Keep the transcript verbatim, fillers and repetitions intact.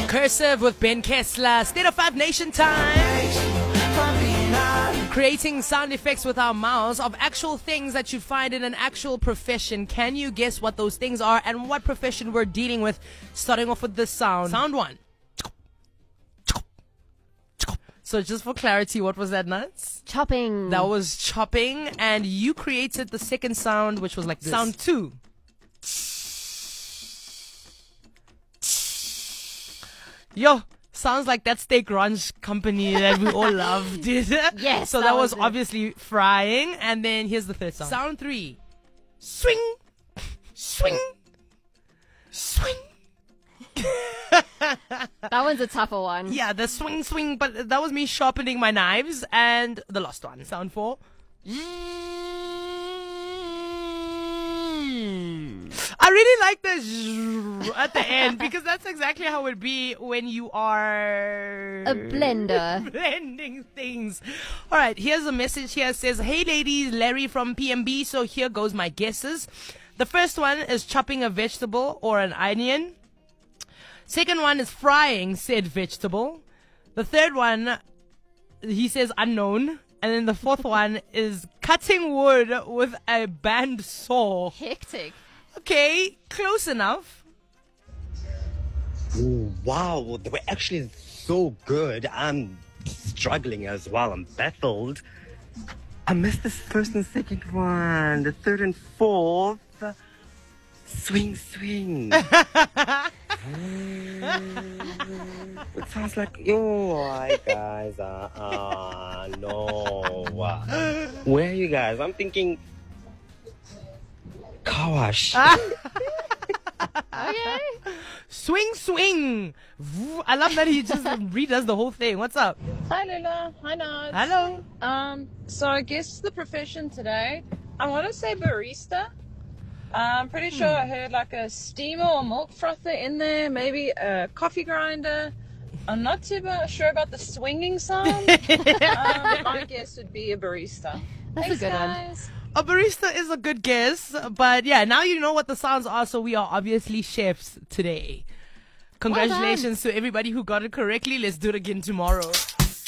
Cursive with Ben Kessler. State of Five Nation time. Creating sound effects with our mouths of actual things that you'd find in an actual profession. Can you guess what those things are and what profession we're dealing with? Starting off with this sound. Sound one. So just for clarity, what was that, Nuts? Chopping. That was chopping, and you created the second sound, which was like this. Sound two. Yo, sounds like that steak ranch company that we all loved. Yes. So that, that was, was obviously frying, and then here's the third sound. Sound three. Swing, swing, swing. That one's a tougher one. Yeah, the swing, swing, but that was me sharpening my knives. And the last one, sound four. I really like the at the end because that's exactly how it would be when you are a blender. blending things. All right, here's a message here. It says, "Hey ladies, Larry from P M B. So here goes my guesses. The first one is chopping a vegetable or an onion. Second one is frying said vegetable. The third one, he says unknown. And then the fourth one is cutting wood with a band saw." Hectic. Okay, close enough. Ooh, wow, they were actually so good. I'm struggling as well. I'm baffled. I missed the first and second one. The third and fourth. Swing, swing. It sounds like, oh, hi guys. Uh, uh, no. Where are you guys? I'm thinking car wash. Okay. Swing, swing. I love that he just redoes the whole thing. What's up? Hi Lula, hi Nod. Hello. Um, so I guess the profession today, I want to say barista. I'm pretty sure I heard like a steamer or milk frother in there, maybe a coffee grinder. I'm not too sure about the swinging sound. um, my guess would be a barista. That's Thanks, a good guys. A barista is a good guess, but yeah, now you know what the sounds are, so we are obviously chefs today. Congratulations to everybody who got it correctly. Let's do it again tomorrow.